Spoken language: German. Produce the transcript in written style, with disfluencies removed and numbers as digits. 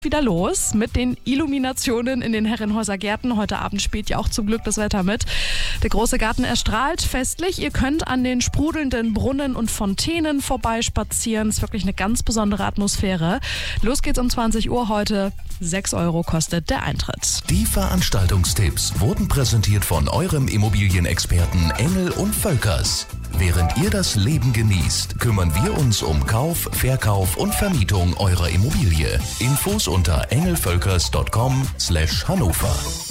wieder los mit den Illuminationen in den Herrenhäuser Gärten. Heute Abend spielt ja auch zum Glück das Wetter mit. Der große Garten erstrahlt festlich. Ihr könnt an den sprudelnden Brunnen und Fontänen vorbeispazieren. Es ist wirklich eine ganz besondere Atmosphäre. Los geht's um 20 Uhr heute. 6 € kostet der Eintritt. Die Veranstaltungstipps wurden präsentiert von eurem Immobilienexperten Engel und Völkers. Während ihr das Leben genießt, kümmern wir uns um Kauf, Verkauf und Vermietung eurer Immobilie. Infos unter engelvölkers.com/Hannover.